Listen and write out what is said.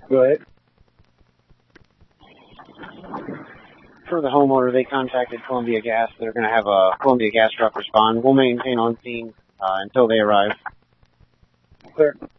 Go ahead. For the homeowner, they contacted Columbia Gas. They're going to have a Columbia Gas truck respond. We'll maintain on scene until they arrive. Clear.